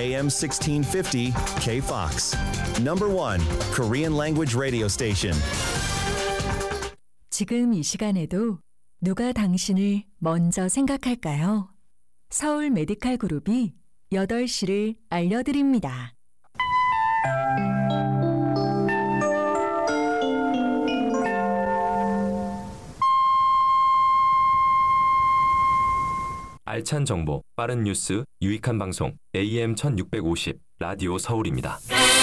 AM 1650 KFOX. Number 1 Korean language radio station. 지금 이 시간에도 누가 당신을 먼저 생각할까요? 서울 메디칼 그룹이 8시를 알려드립니다. 알찬 정보, 빠른 뉴스, 유익한 방송 AM 1650 라디오 서울입니다.